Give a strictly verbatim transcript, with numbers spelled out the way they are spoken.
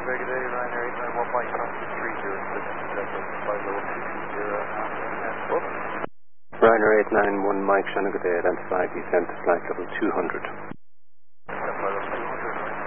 very good day. Ryanair eight nine one Mike, cross three zero six, flight level two two zero, and both. Ryanair eight nine one Mike, Shannon, good day, identify descent to flight level two hundred.